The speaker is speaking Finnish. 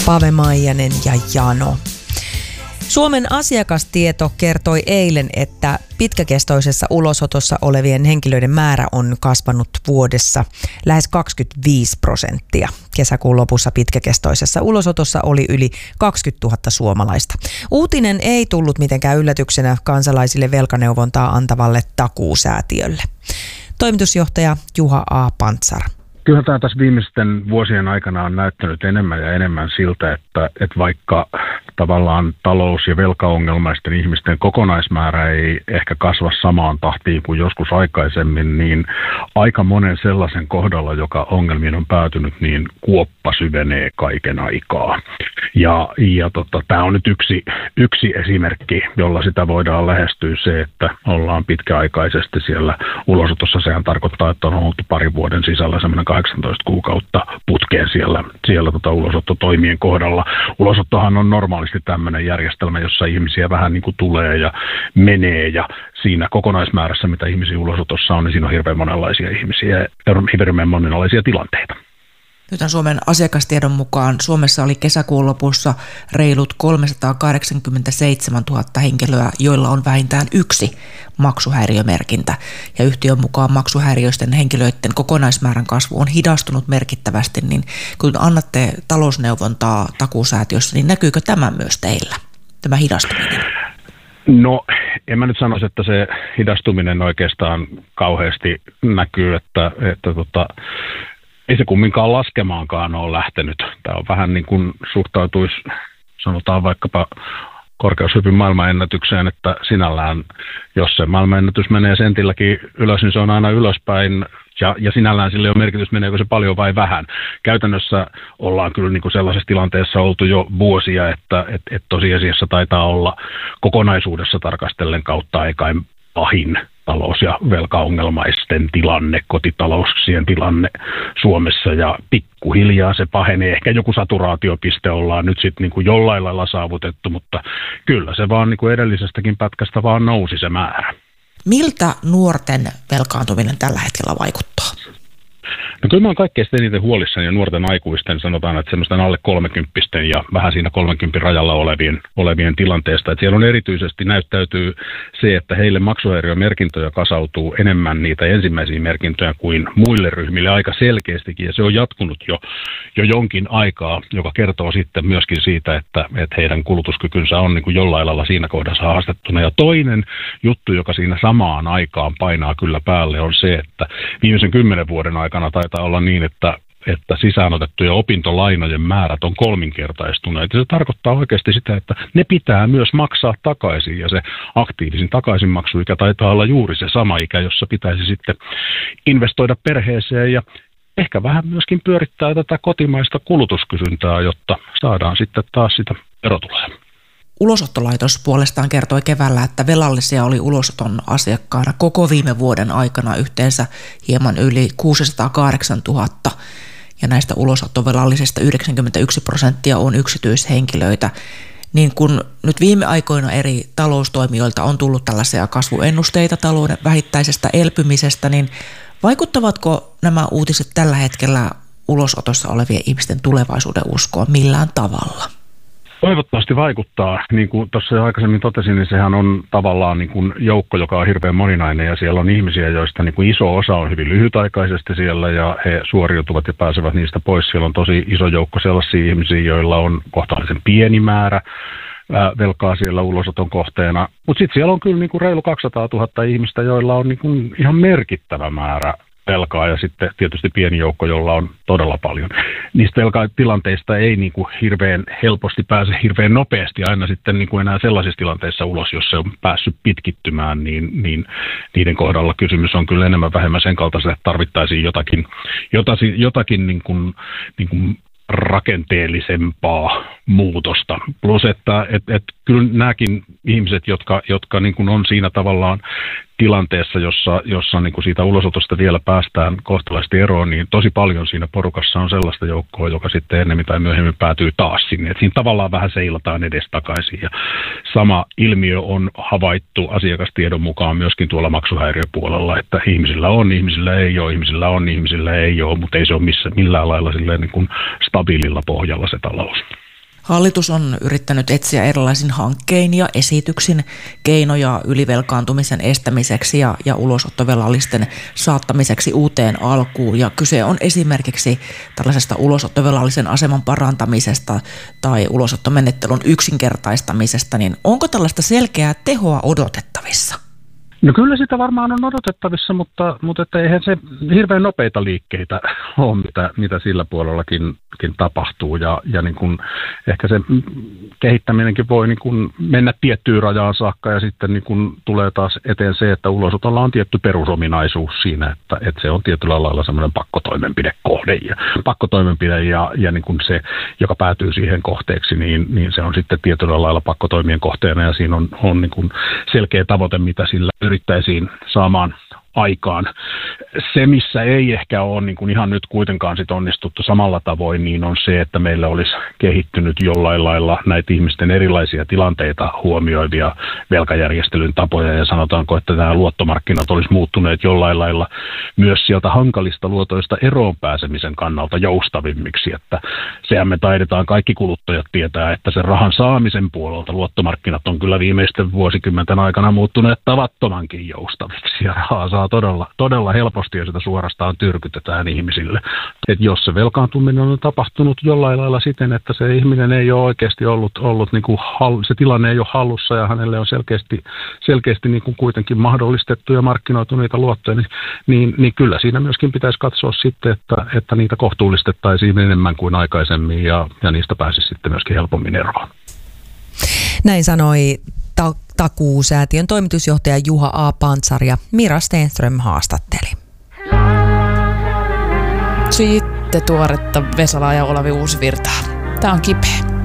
Pave Maijanen ja Jano. Suomen asiakastieto kertoi eilen, että pitkäkestoisessa ulosotossa olevien henkilöiden määrä on kasvanut vuodessa lähes 25%. Kesäkuun lopussa pitkäkestoisessa ulosotossa oli yli 20 000 suomalaista. Uutinen ei tullut mitenkään yllätyksenä kansalaisille velkaneuvontaa antavalle Takuusäätiölle. Toimitusjohtaja Juha A. Pantsar. Kyllä tämä tässä viimeisten vuosien aikana on näyttänyt enemmän ja enemmän siltä, että vaikka tavallaan talous- ja velkaongelmaisten ihmisten kokonaismäärä ei ehkä kasva samaan tahtiin kuin joskus aikaisemmin, niin aika monen sellaisen kohdalla, joka ongelmiin on päätynyt, niin kuoppa syvenee kaiken aikaa. Ja tämä on nyt yksi esimerkki, jolla sitä voidaan lähestyä se, että ollaan pitkäaikaisesti siellä ulosotossa. Sehän tarkoittaa, että on ollut parin vuoden sisällä semmoinen 18 kuukautta putkeen siellä ulosottotoimien kohdalla. Ulosottohan on normaalisti tämmöinen järjestelmä, jossa ihmisiä vähän niin kuin tulee ja menee, ja siinä kokonaismäärässä, mitä ihmisiä ulosotossa on, niin siinä on hirveän monenlaisia ihmisiä, hirveän monenlaisia tilanteita. Nyt Suomen asiakastiedon mukaan Suomessa oli kesäkuun lopussa reilut 387 000 henkilöä, joilla on vähintään yksi maksuhäiriömerkintä. Ja yhtiön mukaan maksuhäiriöisten henkilöiden kokonaismäärän kasvu on hidastunut merkittävästi, niin kun annatte talousneuvontaa Takuusäätiössä, niin näkyykö tämä myös teillä, tämä hidastuminen? No, en mä nyt sanoisi, että se hidastuminen oikeastaan kauheasti näkyy, että ei se kumminkaan laskemaankaan ole lähtenyt. Tämä on vähän niin kuin suhtautuisi, sanotaan vaikkapa korkeushypyn maailmanennätykseen, että sinällään, jos se maailmanennätys menee sentilläkin ylös, niin se on aina ylöspäin. Ja sinällään sille on merkitys, meneekö se paljon vai vähän. Käytännössä ollaan kyllä niin kuin sellaisessa tilanteessa oltu jo vuosia, että tosiasiassa taitaa olla kokonaisuudessa tarkastellen kautta aikain pahin talous- ja velkaongelmaisten tilanne, kotitalouksien tilanne Suomessa, ja pikkuhiljaa se pahenee. Ehkä joku saturaatiopiste ollaan nyt sitten niin kuin jollain lailla saavutettu, mutta kyllä se vaan niin kuin edellisestäkin pätkästä vaan nousi se määrä. Miltä nuorten velkaantuminen tällä hetkellä vaikuttaa? No kyllä mä oon kaikkein eniten huolissani ja nuorten aikuisten, sanotaan, että semmoisten alle 30 ja vähän siinä 30 rajalla olevien tilanteesta. Että siellä on erityisesti näyttäytyy se, että heille maksuhäiriömerkintöjä kasautuu enemmän niitä ensimmäisiä merkintöjä kuin muille ryhmille aika selkeästikin. Ja se on jatkunut jo jonkin aikaa, joka kertoo sitten myöskin siitä, että heidän kulutuskykynsä on niin kuin jollain lailla siinä kohdassa haastettuna. Ja toinen juttu, joka siinä samaan aikaan painaa kyllä päälle, on se, että viimeisen 10 vuoden aikana taitaa olla niin, että sisäänotettujen opintolainojen määrät on kolminkertaistuneet. Ja se tarkoittaa oikeasti sitä, että ne pitää myös maksaa takaisin. Ja se aktiivisin takaisinmaksuikä taitaa olla juuri se sama ikä, jossa pitäisi sitten investoida perheeseen ja ehkä vähän myöskin pyörittää tätä kotimaista kulutuskysyntää, jotta saadaan sitten taas sitä verotuloja. Ulosottolaitos puolestaan kertoi keväällä, että velallisia oli ulosoton asiakkaana koko viime vuoden aikana yhteensä hieman yli 608 000. Ja näistä ulosottovelallisista 91% on yksityishenkilöitä. Niin kun nyt viime aikoina eri taloustoimijoilta on tullut tällaisia kasvuennusteita talouden vähittäisestä elpymisestä, niin vaikuttavatko nämä uutiset tällä hetkellä ulosotossa olevien ihmisten tulevaisuuden uskoon millään tavalla? Toivottavasti vaikuttaa. Niin kuin tuossa jo aikaisemmin totesin, niin sehän on tavallaan niin kuin joukko, joka on hirveän moninainen, ja siellä on ihmisiä, joista niin kuin iso osa on hyvin lyhytaikaisesti siellä ja he suoriutuvat ja pääsevät niistä pois. Siellä on tosi iso joukko sellaisia ihmisiä, joilla on kohtalaisen pieni määrä velkaa siellä ulosoton kohteena. Mutta sitten siellä on kyllä niin kuin reilu 200 000 ihmistä, joilla on niin kuin ihan merkittävä määrä velkaa, ja sitten tietysti pieni joukko, jolla on todella paljon. Niistä velkatilanteista ei niin kuin hirveän helposti pääse hirveän nopeasti aina sitten niin kuin enää sellaisissa tilanteissa ulos, jos se on päässyt pitkittymään, niin niiden kohdalla kysymys on kyllä enemmän vähemmän sen kaltaista, että tarvittaisiin jotakin niin kuin rakenteellisempaa muutosta. Plus, että kyllä nämäkin ihmiset, jotka niin kuin on siinä tavallaan tilanteessa, jossa niin kuin siitä ulosotosta vielä päästään kohtalaisesti eroon, niin tosi paljon siinä porukassa on sellaista joukkoa, joka sitten ennemmin tai myöhemmin päätyy taas sinne. Et siinä tavallaan vähän seilataan edestakaisin. Ja sama ilmiö on havaittu asiakastiedon mukaan myöskin tuolla maksuhäiriöpuolella, että ihmisillä on, ihmisillä ei ole, ihmisillä on, ihmisillä ei ole, mutta ei se ole millään lailla silleen niin kuin stabiililla pohjalla se talous. Hallitus on yrittänyt etsiä erilaisin hankkein ja esityksin keinoja ylivelkaantumisen estämiseksi ja ulosottovelallisten saattamiseksi uuteen alkuun. Ja kyse on esimerkiksi tällaisesta ulosottovelallisen aseman parantamisesta tai ulosottomenettelyn yksinkertaistamisesta. Niin onko tällaista selkeää tehoa odotettavissa? No kyllä sitä varmaan on odotettavissa, mutta että eihän se hirveän nopeita liikkeitä ole, mitä sillä puolellakin tapahtuu. Ja niin kuin ehkä se kehittäminenkin voi niin kuin mennä tiettyyn rajaan saakka ja sitten niin kuin tulee taas eteen se, että ulosotolla on tietty perusominaisuus siinä, että se on tietyllä lailla semmoinen pakkotoimenpide ja niin kuin se, joka päätyy siihen kohteeksi, niin se on sitten tietyllä lailla pakkotoimien kohteena ja siinä on niin kuin selkeä tavoite, mitä sillä yrittäisiin saamaan aikaan. Se, missä ei ehkä ole niin kuin ihan nyt kuitenkaan sit onnistuttu samalla tavoin, niin on se, että meillä olisi kehittynyt jollain lailla näitä ihmisten erilaisia tilanteita huomioivia velkajärjestelyn tapoja, ja sanotaanko, että nämä luottomarkkinat olisi muuttuneet jollain lailla myös sieltä hankalista luotoista eroon pääsemisen kannalta joustavimmiksi, että sehän me taidetaan kaikki kuluttajat tietää, että sen rahan saamisen puolelta luottomarkkinat on kyllä viimeisten vuosikymmenten aikana muuttuneet tavattomankin joustaviksi, ja rahaa saa todella helposti ja sitä suorastaan tyrkytetään ihmisille. Et jos se velkaantuminen on tapahtunut jollain lailla siten, että se ihminen ei ole oikeasti ollut niin kuin se tilanne ei ole hallussa ja hänelle on selkeästi niin kuin kuitenkin mahdollistettu ja markkinoitu niitä luottoja, niin kyllä siinä myöskin pitäisi katsoa sitten, että niitä kohtuullistettaisiin enemmän kuin aikaisemmin ja niistä pääsisi sitten myöskin helpommin eroon. Näin sanoi Takuu-säätiön toimitusjohtaja Juha A. Pantsar ja Mira Stenström haastatteli. Sitten tuoretta Vesalaa ja Olavi Uusvirtaa. Tää on kipeä.